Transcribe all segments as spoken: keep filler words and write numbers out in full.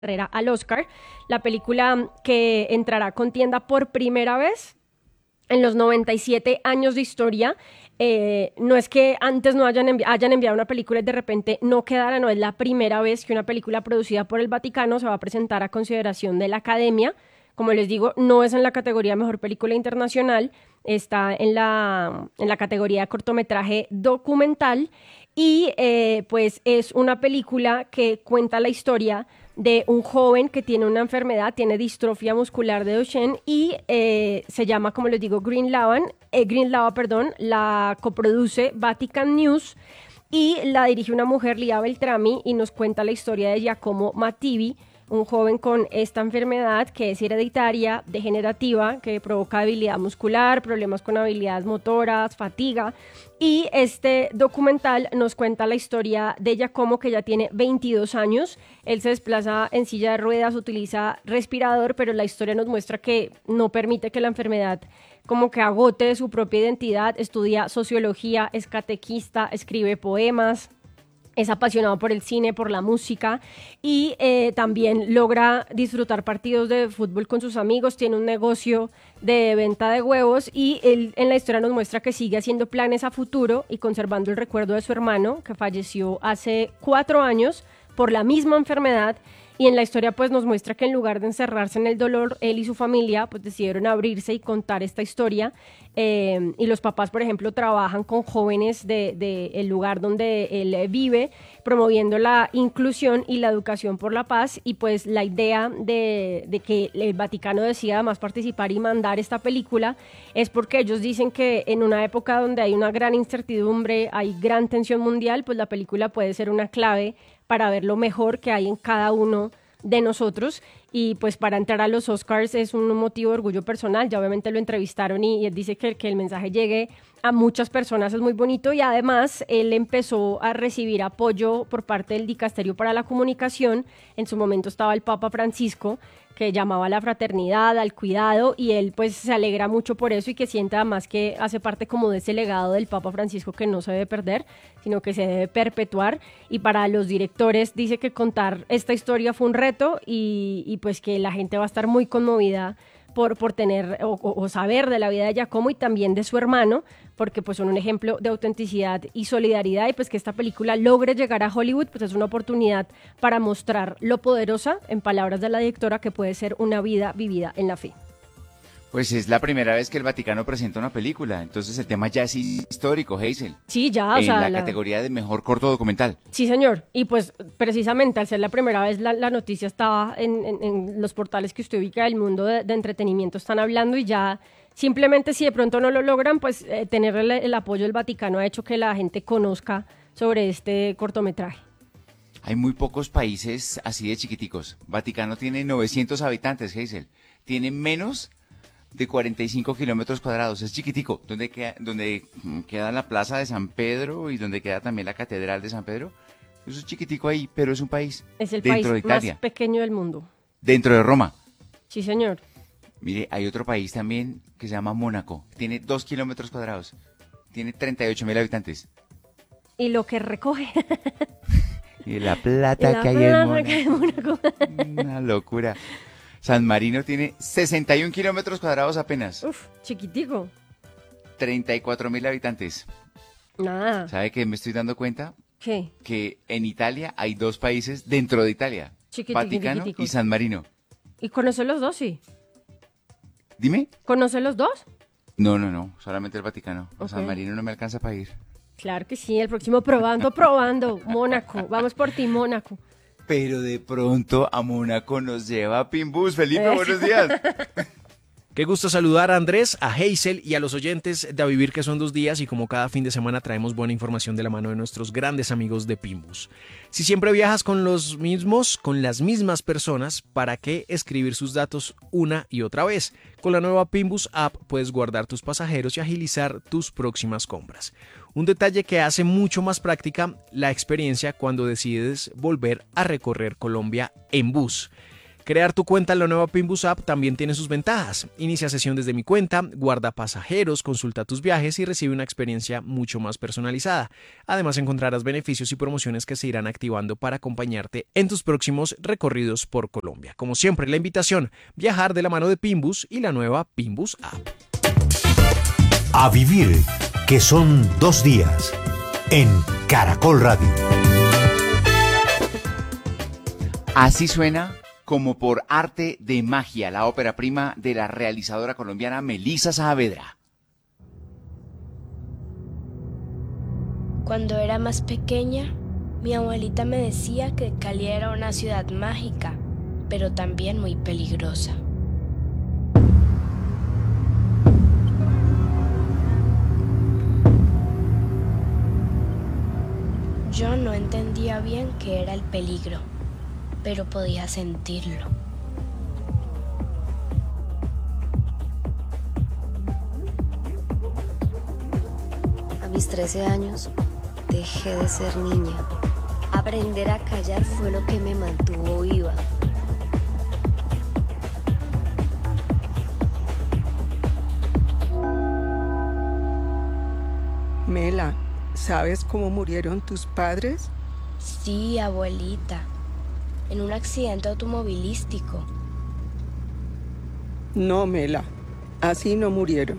carrera al Oscar, la película que entrará a contienda por primera vez en los noventa y siete años de historia. Eh, no es que antes no hayan, envi- hayan enviado una película y de repente no quedara, no es la primera vez que una película producida por el Vaticano se va a presentar a consideración de la Academia. Como les digo, no es en la categoría Mejor Película Internacional, está en la, en la categoría cortometraje documental y eh, pues es una película que cuenta la historia de un joven que tiene una enfermedad, tiene distrofia muscular de Duchenne y eh, se llama, como les digo, Green Lavan, eh, Green Lava, perdón, la coproduce Vatican News y la dirige una mujer, Lia Beltrami, y nos cuenta la historia de Giacomo Mattivi, un joven con esta enfermedad que es hereditaria, degenerativa, que provoca debilidad muscular, problemas con habilidades motoras, fatiga. Y este documental nos cuenta la historia de Giacomo, que ya tiene veintidós años. Él se desplaza en silla de ruedas, utiliza respirador, pero la historia nos muestra que no permite que la enfermedad como que agote su propia identidad. Estudia sociología, es catequista, escribe poemas, es apasionado por el cine, por la música y eh, también logra disfrutar partidos de fútbol con sus amigos, tiene un negocio de venta de huevos y él en la historia nos muestra que sigue haciendo planes a futuro y conservando el recuerdo de su hermano que falleció hace cuatro años por la misma enfermedad. Y en la historia pues nos muestra que en lugar de encerrarse en el dolor, él y su familia pues decidieron abrirse y contar esta historia. Eh, y los papás, por ejemplo, trabajan con jóvenes del de, de el lugar donde él vive, promoviendo la inclusión y la educación por la paz. Y pues la idea de, de que el Vaticano decida además participar y mandar esta película es porque ellos dicen que en una época donde hay una gran incertidumbre, hay gran tensión mundial, pues la película puede ser una clave para ver lo mejor que hay en cada uno de nosotros y pues para entrar a los Oscars es un motivo de orgullo personal. Ya obviamente lo entrevistaron y, y él dice que, que el mensaje llegue a muchas personas es muy bonito y además él empezó a recibir apoyo por parte del Dicasterio para la Comunicación. En su momento estaba el Papa Francisco, que llamaba a la fraternidad, al cuidado, y él pues se alegra mucho por eso y que sienta además que hace parte como de ese legado del Papa Francisco que no se debe perder, sino que se debe perpetuar. Y para los directores dice que contar esta historia fue un reto y, y pues que la gente va a estar muy conmovida por, por tener o, o saber de la vida de Giacomo y también de su hermano, porque pues son un ejemplo de autenticidad y solidaridad y pues que esta película logre llegar a Hollywood pues es una oportunidad para mostrar lo poderosa, en palabras de la directora, que puede ser una vida vivida en la fe. Pues es la primera vez que el Vaticano presenta una película, entonces el tema ya es histórico, Hazel. Sí, ya, o en sea, la, la categoría de mejor corto documental. Sí, señor. Y pues precisamente al ser la primera vez la, la noticia estaba en, en, en los portales que usted ubica del mundo de, de entretenimiento, están hablando y ya simplemente si de pronto no lo logran, pues eh, tener el, el apoyo del Vaticano ha hecho que la gente conozca sobre este cortometraje. Hay muy pocos países así de chiquiticos. Vaticano tiene novecientos habitantes, Hazel. Tiene menos de cuarenta y cinco kilómetros cuadrados, es chiquitico, donde queda, donde queda la plaza de San Pedro y donde queda también la catedral de San Pedro, eso es chiquitico ahí, pero es un país Es el dentro país de Italia, más pequeño del mundo. dentro de Roma. Sí, señor. Mire, hay otro país también que se llama Mónaco, tiene dos kilómetros cuadrados, tiene treinta y ocho mil habitantes. Y lo que recoge. Y la plata la que hay plata en Mónaco. que hay en Mónaco. Una locura. San Marino tiene sesenta y un kilómetros cuadrados apenas. Uf, chiquitico. treinta y cuatro mil habitantes. Nada. ¿Sabe qué me estoy dando cuenta? ¿Qué? Que en Italia hay dos países dentro de Italia. Vaticano y San Marino. ¿Y conoce los dos, sí? Dime. ¿Conoce los dos? No, no, no. Solamente el Vaticano. A Ok. San Marino no me alcanza para ir. Claro que sí, el próximo probando, probando. Mónaco. Vamos por ti, Mónaco. Pero de pronto a Mónaco nos lleva Pimbus. Felipe, Eso. buenos días. Qué gusto saludar a Andrés, a Hazel y a los oyentes de A Vivir que son dos días y como cada fin de semana traemos buena información de la mano de nuestros grandes amigos de Pimbus. Si siempre viajas con los mismos, con las mismas personas, ¿para qué escribir sus datos una y otra vez? Con la nueva Pimbus App puedes guardar tus pasajeros y agilizar tus próximas compras. Un detalle que hace mucho más práctica la experiencia cuando decides volver a recorrer Colombia en bus. Crear tu cuenta en la nueva Pimbus App también tiene sus ventajas. Inicia sesión desde mi cuenta, guarda pasajeros, consulta tus viajes y recibe una experiencia mucho más personalizada. Además encontrarás beneficios y promociones que se irán activando para acompañarte en tus próximos recorridos por Colombia. Como siempre, la invitación, viajar de la mano de Pimbus y la nueva Pimbus App. A vivir, que son dos días, en Caracol Radio. Así suena como por arte de magia la ópera prima de la realizadora colombiana Melissa Saavedra. Cuando era más pequeña, mi abuelita me decía que Cali era una ciudad mágica, pero también muy peligrosa. Yo no entendía bien qué era el peligro, pero podía sentirlo. A mis trece años, dejé de ser niña. Aprender a callar fue lo que me mantuvo viva. Mela, ¿sabes cómo murieron tus padres? Sí, abuelita, en un accidente automovilístico. No, Mela, así no murieron.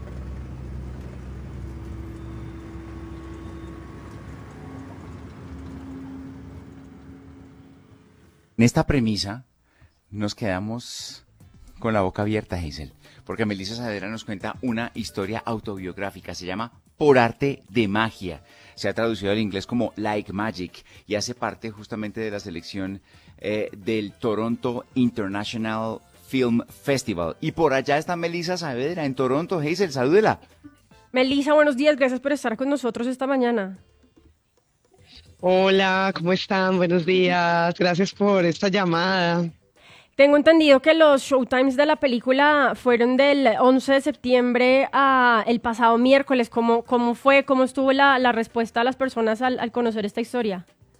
En esta premisa nos quedamos con la boca abierta, Hazel, porque Melissa Saavedra nos cuenta una historia autobiográfica, se llama Por arte de magia, se ha traducido al inglés como Like Magic y hace parte justamente de la selección eh, del Toronto International Film Festival. Y por allá está Melissa Saavedra en Toronto. Hazel, salúdela. Melissa, buenos días, gracias por estar con nosotros esta mañana. Hola, ¿cómo están? Buenos días. Gracias por esta llamada. Tengo entendido que los showtimes de la película fueron del once de septiembre a el pasado miércoles. ¿Cómo, cómo fue? ¿Cómo estuvo la, la respuesta de las personas al, al conocer esta historia?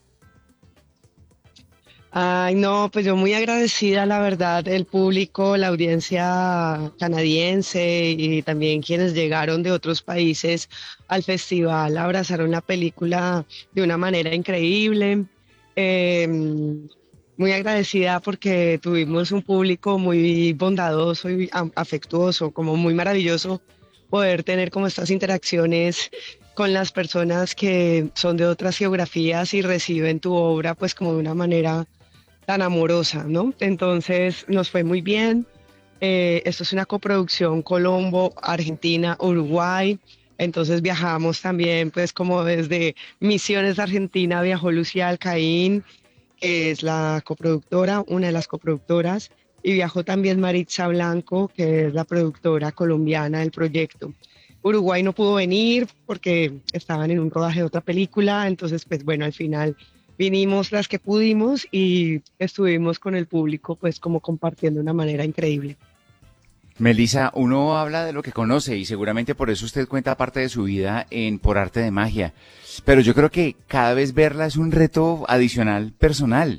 Ay, no, pues yo muy agradecida, la verdad, el público, la audiencia canadiense y también quienes llegaron de otros países al festival abrazaron la película de una manera increíble. Eh, muy agradecida porque tuvimos un público muy bondadoso y afectuoso, como muy maravilloso poder tener como estas interacciones con las personas que son de otras geografías y reciben tu obra pues como de una manera tan amorosa, ¿no? Entonces nos fue muy bien. Eh, esto es una coproducción Colombo, Argentina, Uruguay. Entonces viajamos también, pues como desde Misiones, Argentina, viajó Lucía Alcaín, que es la coproductora, una de las coproductoras, y viajó también Maritza Blanco, que es la productora colombiana del proyecto. Uruguay no pudo venir porque estaban en un rodaje de otra película, entonces pues bueno, al final vinimos las que pudimos y estuvimos con el público pues como compartiendo de una manera increíble. Melissa, uno habla de lo que conoce y seguramente por eso usted cuenta parte de su vida en Por arte de magia, pero yo creo que cada vez verla es un reto adicional personal.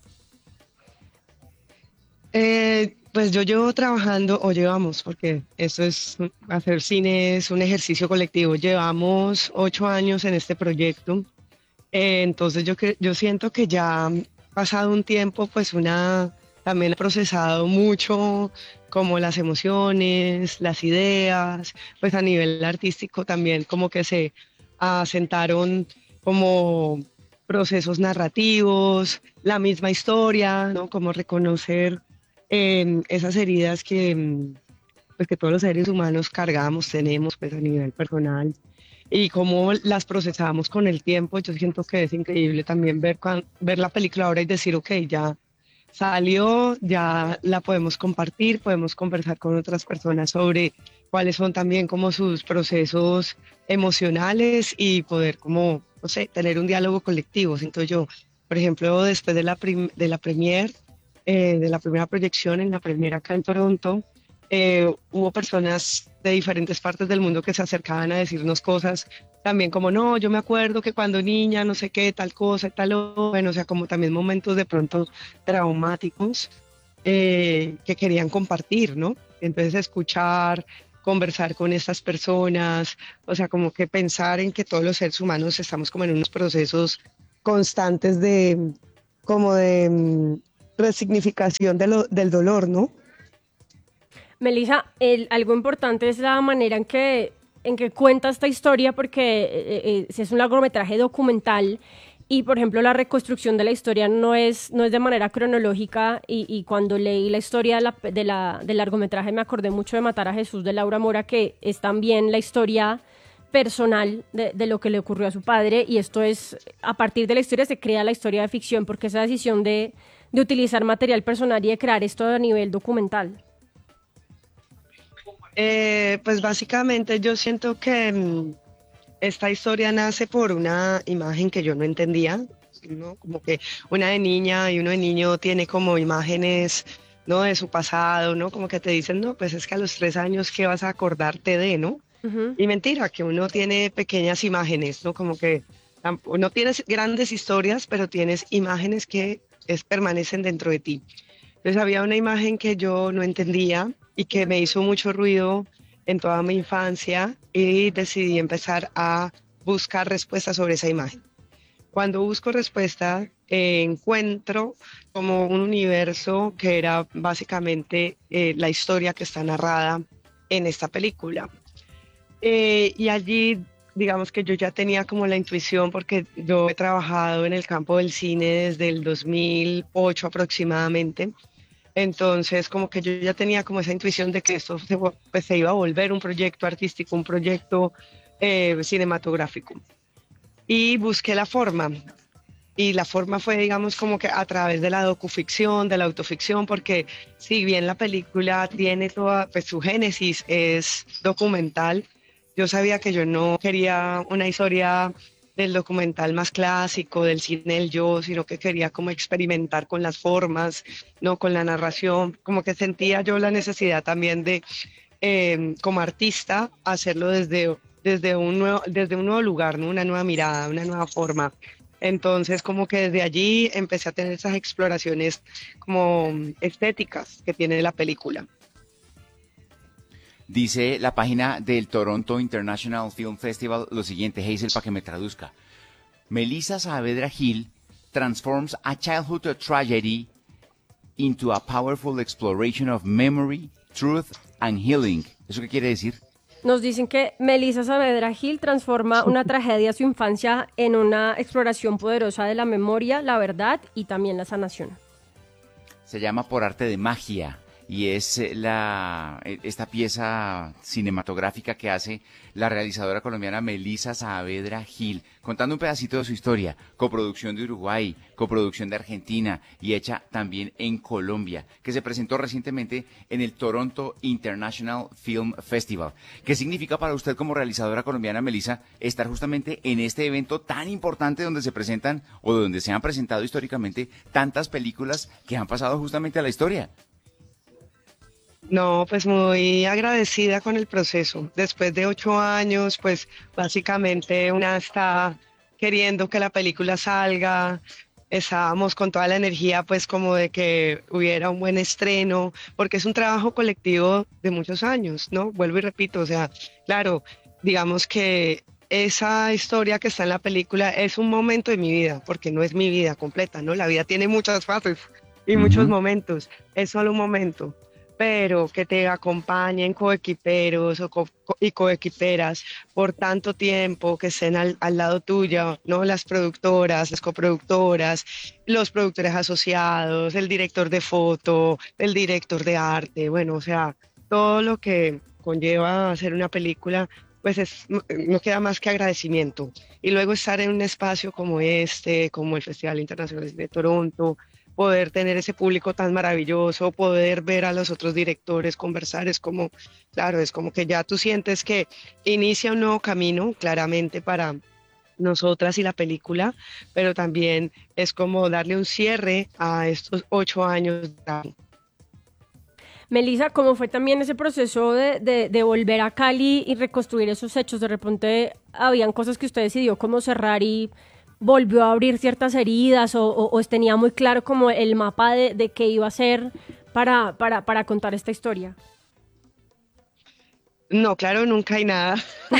Eh, pues yo llevo trabajando, o llevamos, porque esto es, hacer cine es un ejercicio colectivo, llevamos ocho años en este proyecto. Eh, entonces yo, cre- yo siento que ya ha pasado un tiempo, pues una, también he procesado mucho como las emociones, las ideas, pues a nivel artístico también como que se asentaron como procesos narrativos, la misma historia, ¿no? Como reconocer eh, esas heridas que, mm, pues que todos los seres humanos cargamos, tenemos pues a nivel personal y cómo las procesamos con el tiempo. Yo siento que es increíble también ver, cuan- ver la película ahora y decir, ok, ya salió, ya la podemos compartir, podemos conversar con otras personas sobre cuáles son también como sus procesos emocionales y poder como, no sé, tener un diálogo colectivo. Siento yo, por ejemplo, después de la, prim- de la premier, eh, de la primera proyección en la premier acá en Toronto, eh, hubo personas de diferentes partes del mundo que se acercaban a decirnos cosas también como, no, yo me acuerdo que cuando niña, no sé qué, tal cosa, tal, o-". Bueno, o sea, como también momentos de pronto traumáticos eh, que querían compartir, ¿no? Entonces escuchar, conversar con estas personas, o sea, como que pensar en que todos los seres humanos estamos como en unos procesos constantes de, como de mm, resignificación de lo- del dolor, ¿no? Melissa, el- algo importante es la manera en que, en que cuenta esta historia, porque eh, eh, es un largometraje documental y, por ejemplo, la reconstrucción de la historia no es, no es de manera cronológica y, y cuando leí la historia de la, de la- del largometraje me acordé mucho de Matar a Jesús de Laura Mora, que es también la historia personal de, de lo que le ocurrió a su padre, y esto es, a partir de la historia se crea la historia de ficción, porque esa decisión de, de utilizar material personal y de crear esto a nivel documental. Eh, pues básicamente yo siento que mm, esta historia nace por una imagen que yo no entendía, ¿no? Como que una de niña y uno de niño tiene como imágenes, ¿no? De su pasado, ¿no? Como que te dicen, no, pues es que a los tres años, ¿qué vas a acordarte de, no? Ujú. Y mentira, que uno tiene pequeñas imágenes, ¿no? Como que tam- no tienes grandes historias, pero tienes imágenes que es, permanecen dentro de ti. Entonces había una imagen que yo no entendía y que me hizo mucho ruido en toda mi infancia y decidí empezar a buscar respuestas sobre esa imagen. Cuando busco respuestas, eh, encuentro como un universo que era básicamente eh, la historia que está narrada en esta película. Eh, y allí, digamos que yo ya tenía como la intuición porque yo he trabajado en el campo del cine desde el dos mil ocho aproximadamente. Entonces, como que yo ya tenía como esa intuición de que esto se, vo- pues, se iba a volver un proyecto artístico, un proyecto eh, cinematográfico. Y busqué la forma. Y la forma fue, digamos, como que a través de la docuficción, de la autoficción, porque si bien la película tiene toda, pues su génesis es documental, yo sabía que yo no quería una historia del documental más clásico, del cine del yo, sino que quería como experimentar con las formas, no con la narración, como que sentía yo la necesidad también de, eh, como artista, hacerlo desde, desde un nuevo, desde un nuevo lugar, ¿no? Una nueva mirada, una nueva forma. Entonces, como que desde allí empecé a tener esas exploraciones como estéticas que tiene la película. Dice la página del Toronto International Film Festival lo siguiente, Hazel, para que me traduzca. Melissa Saavedra Gil transforms a childhood tragedy into a powerful exploration of memory, truth and healing. ¿Eso qué quiere decir? Nos dicen que Melissa Saavedra Gil transforma una tragedia a su infancia en una exploración poderosa de la memoria, la verdad y también la sanación. Se llama Por arte de magia y es eh, la eh, esta pieza cinematográfica que hace la realizadora colombiana Melissa Saavedra Gil, contando un pedacito de su historia, coproducción de Uruguay, coproducción de Argentina y hecha también en Colombia, que se presentó recientemente en el Toronto International Film Festival. ¿Qué significa para usted como realizadora colombiana, Melissa, estar justamente en este evento tan importante donde se presentan o donde se han presentado históricamente tantas películas que han pasado justamente a la historia? No, pues muy agradecida con el proceso. Después de ocho años, pues básicamente una está queriendo que la película salga. Estábamos con toda la energía, pues como de que hubiera un buen estreno, porque es un trabajo colectivo de muchos años, ¿no? Vuelvo y repito, o sea, claro, digamos que esa historia que está en la película es un momento de mi vida, porque no es mi vida completa, ¿no? La vida tiene muchas fases y muchos Ujú. momentos, es solo un momento, pero que te acompañen coequiperos o co- co- y coequiperas por tanto tiempo, que estén al, al lado tuyo, ¿no? Las productoras, las coproductoras, los productores asociados, el director de foto, el director de arte, bueno, o sea, todo lo que conlleva hacer una película, pues es, no no queda más que agradecimiento. Y luego estar en un espacio como este, como el Festival Internacional de Toronto, poder tener ese público tan maravilloso, poder ver a los otros directores conversar, es como, claro, es como que ya tú sientes que inicia un nuevo camino, claramente para nosotras y la película, pero también es como darle un cierre a estos ocho años. Melissa, ¿cómo fue también ese proceso de, de, de volver a Cali y reconstruir esos hechos? De repente habían cosas que usted decidió como cerrar y volvió a abrir ciertas heridas o, o, o tenía muy claro como el mapa de, de qué iba a ser para, para, para contar esta historia? No, claro, nunca hay nada.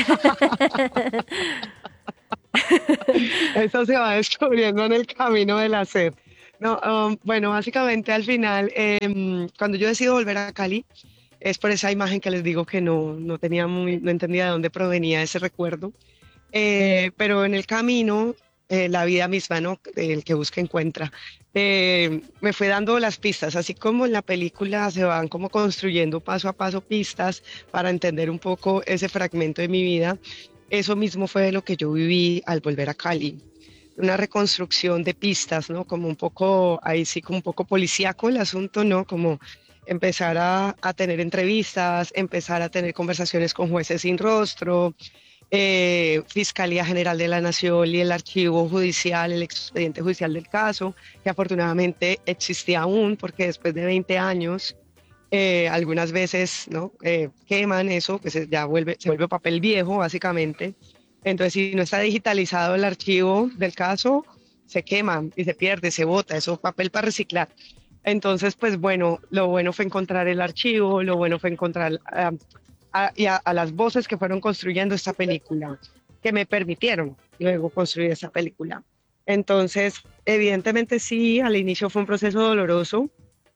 Eso se va descubriendo en el camino del hacer. No, um, bueno, básicamente al final, em, cuando yo decido volver a Cali, es por esa imagen que les digo que no, no tenía muy, no entendía de dónde provenía ese recuerdo. Eh, pero en el camino, eh, la vida misma, ¿no? El que busca encuentra. Eh, me fue dando las pistas, así como en la película se van como construyendo paso a paso pistas para entender un poco ese fragmento de mi vida. Eso mismo fue lo que yo viví al volver a Cali. Una reconstrucción de pistas, ¿no? Como un poco, ahí sí, como un poco policíaco el asunto, ¿no? Como empezar a, a tener entrevistas, empezar a tener conversaciones con jueces sin rostro, eh, Fiscalía General de la Nación y el archivo judicial, el expediente judicial del caso, que afortunadamente existía aún, porque después de veinte años, eh, algunas veces, ¿no? Eh, queman eso, que se, ya vuelve, se vuelve papel viejo, básicamente. Entonces, si no está digitalizado el archivo del caso, se quema y se pierde, se bota, eso es papel para reciclar. Entonces, pues bueno, lo bueno fue encontrar el archivo, lo bueno fue encontrar uh, a, y a, a las voces que fueron construyendo esta película, que me permitieron luego construir esta película. Entonces, evidentemente sí, al inicio fue un proceso doloroso,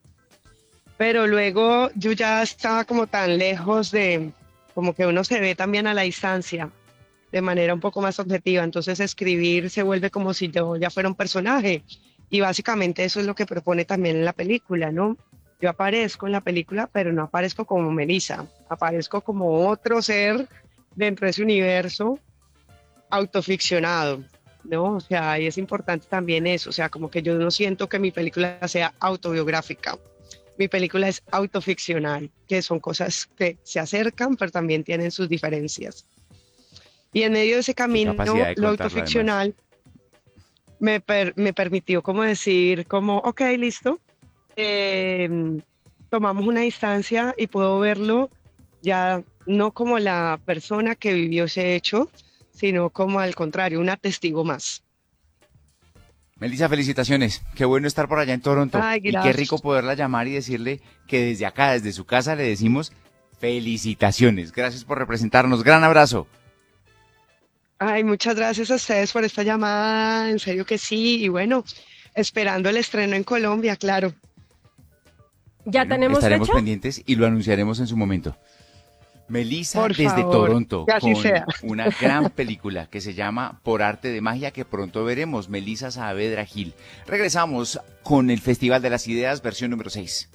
pero luego yo ya estaba como tan lejos de, como que uno se ve también a la distancia, de manera un poco más objetiva. Entonces escribir se vuelve como si yo ya fuera un personaje. Y básicamente eso es lo que propone también en la película, ¿no? Yo aparezco en la película, pero no aparezco como Melissa. Aparezco como otro ser dentro de ese universo autoficcionado, ¿no? O sea, y es importante también eso. O sea, como que yo no siento que mi película sea autobiográfica. Mi película es autoficcional, que son cosas que se acercan, pero también tienen sus diferencias. Y en medio de ese camino, de lo autoficcional me, per, me permitió como decir, como, ok, listo, eh, tomamos una distancia y puedo verlo ya no como la persona que vivió ese hecho, sino como al contrario, una testigo más. Melissa, felicitaciones. Qué bueno estar por allá en Toronto. Ay, y qué rico poderla llamar y decirle que desde acá, desde su casa, le decimos felicitaciones. Gracias por representarnos. Gran abrazo. Ay, muchas gracias a ustedes por esta llamada, en serio que sí, y bueno, esperando el estreno en Colombia, claro. ¿Ya bueno, tenemos estaremos fecha? pendientes y lo anunciaremos en su momento. Melissa Por desde favor, Toronto, que así con sea. una gran película que se llama Por Arte de Magia, que pronto veremos, Melissa Saavedra Gil. Regresamos con el Festival de las Ideas, versión número seis.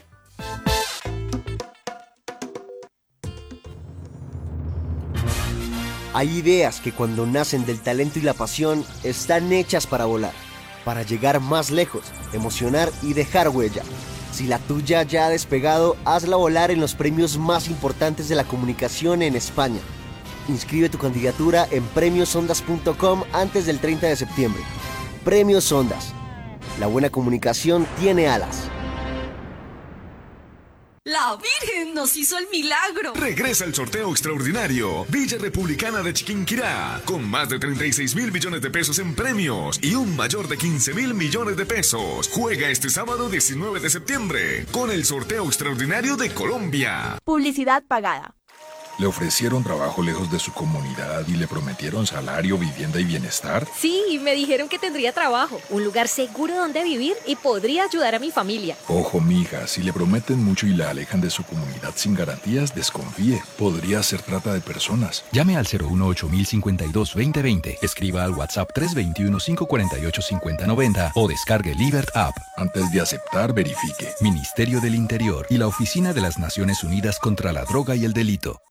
Hay ideas que cuando nacen del talento y la pasión están hechas para volar, para llegar más lejos, emocionar y dejar huella. Si la tuya ya ha despegado, hazla volar en los premios más importantes de la comunicación en España. Inscribe tu candidatura en premios ondas punto com antes del treinta de septiembre. Premios Ondas. La buena comunicación tiene alas. ¡La Virgen nos hizo el milagro! Regresa el sorteo extraordinario Villa Republicana de Chiquinquirá, con más de treinta y seis mil millones de pesos en premios y un mayor de quince mil millones de pesos. Juega este sábado diecinueve de septiembre con el sorteo extraordinario de Colombia. Publicidad pagada. ¿Le ofrecieron trabajo lejos de su comunidad y le prometieron salario, vivienda y bienestar? Sí, me dijeron que tendría trabajo, un lugar seguro donde vivir y podría ayudar a mi familia. Ojo, mija, si le prometen mucho y la alejan de su comunidad sin garantías, desconfíe. Podría ser trata de personas. Llame al cero uno ocho mil cincuenta y dos veinte veinte, escriba al WhatsApp tres dos uno, cinco cuatro ocho, cinco cero nueve cero o descargue Libert App. Antes de aceptar, verifique. Ministerio del Interior y la Oficina de las Naciones Unidas contra la Droga y el Delito.